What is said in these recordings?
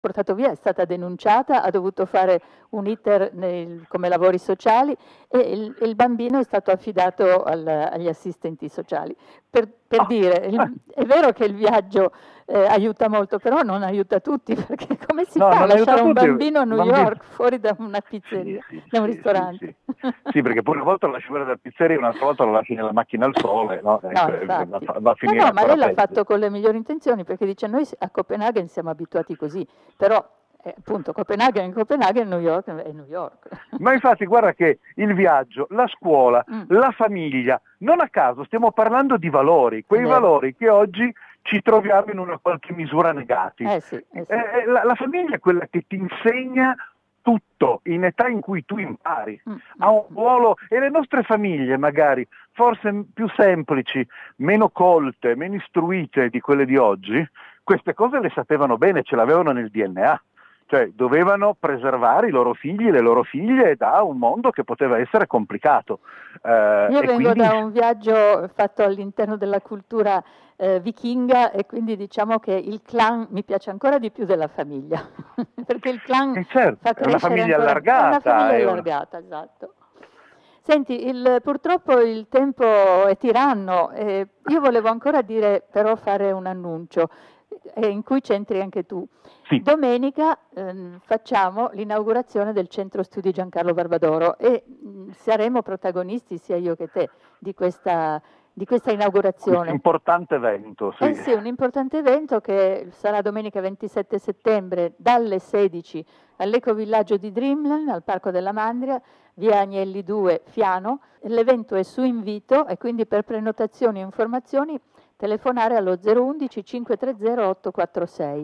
portato via, è stata denunciata, ha dovuto fare un iter come lavori sociali e il bambino è stato affidato agli assistenti sociali. Per dire, è vero che il viaggio aiuta molto, però non aiuta tutti, perché come si fa a non aiuta lasciare un tutti. bambino a New York fuori da una pizzeria, da un ristorante? Sì, perché poi una volta lo lasci fuori dalla pizzeria, un'altra volta lo lasci nella macchina al sole, no? No, infatti. Va a finire No, ma ancora lei l'ha peggio. fatto con le migliori intenzioni, perché dice noi a Copenaghen siamo abituati così, però appunto Copenaghen è Copenaghen, New York è New York. Ma infatti guarda che il viaggio, la scuola, la famiglia, non a caso stiamo parlando di valori, quei valori che oggi ci troviamo in una qualche misura negati. Sì. La famiglia è quella che ti insegna tutto in età in cui tu impari, ha un ruolo, e le nostre famiglie magari forse più semplici, meno colte, meno istruite di quelle di oggi, queste cose le sapevano bene, ce l'avevano nel DNA. Cioè dovevano preservare i loro figli e le loro figlie da un mondo che poteva essere complicato. Io vengo da un viaggio fatto all'interno della cultura vichinga e quindi diciamo che il clan mi piace ancora di più della famiglia, perché il clan fa crescere è una famiglia ancora... allargata. È una famiglia allargata, esatto. Senti, purtroppo il tempo è tiranno, io volevo ancora dire, però fare un annuncio in cui c'entri anche tu. Sì. Domenica facciamo l'inaugurazione del Centro Studi Giancarlo Barbadoro e saremo protagonisti, sia io che te, di questa inaugurazione. Questo importante evento. Sì. Sì, un importante evento che sarà domenica 27 settembre dalle 16 all'Ecovillaggio di Dreamland, al Parco della Mandria, via Agnelli 2, Fiano. L'evento è su invito e quindi per prenotazioni e informazioni telefonare allo 011 530 846.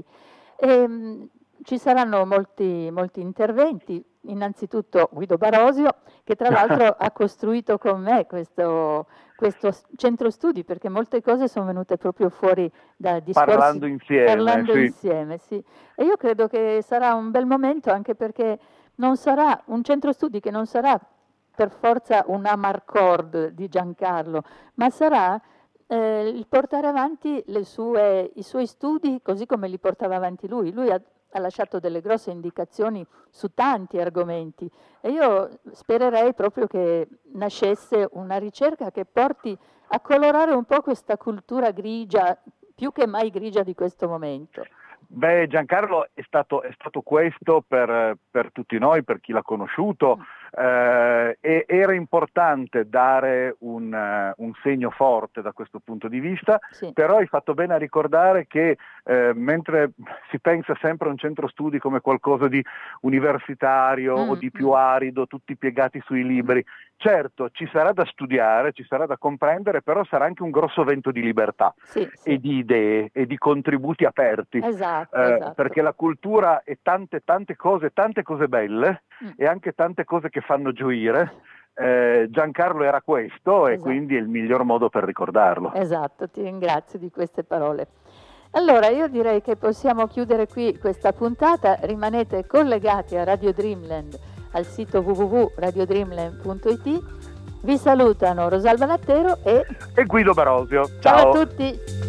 Ci saranno molti interventi, innanzitutto Guido Barosio, che tra l'altro ha costruito con me questo centro studi, perché molte cose sono venute proprio fuori da discorsi. Parlando insieme, sì. E io credo che sarà un bel momento, anche perché non sarà un centro studi che non sarà per forza un Amarcord di Giancarlo, ma sarà il portare avanti i suoi studi così come li portava avanti lui. Lui ha lasciato delle grosse indicazioni su tanti argomenti e io spererei proprio che nascesse una ricerca che porti a colorare un po' questa cultura grigia, più che mai grigia di questo momento. Beh, Giancarlo è stato questo per tutti noi, per chi l'ha conosciuto, e era importante dare un segno forte da questo punto di vista, sì. Però hai fatto bene a ricordare che mentre si pensa sempre a un centro studi come qualcosa di universitario o di più arido, tutti piegati sui libri, certo ci sarà da studiare, ci sarà da comprendere, però sarà anche un grosso vento di libertà, sì. E di idee e di contributi aperti. Esatto. Perché la cultura è tante cose belle e anche tante cose che fanno gioire. Giancarlo era questo, esatto. E quindi è il miglior modo per ricordarlo. Esatto, ti ringrazio di queste parole. Allora io direi che possiamo chiudere qui questa puntata. Rimanete collegati a Radio Dreamland, al sito www.radiodreamland.it. Vi salutano Rosalba Lattero e Guido Barosio. Ciao a tutti.